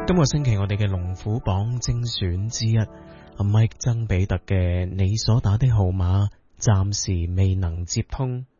今個星期我哋嘅龍虎榜精選之一，阿 Mike 曾比特嘅你所打的號碼暫時未能接通。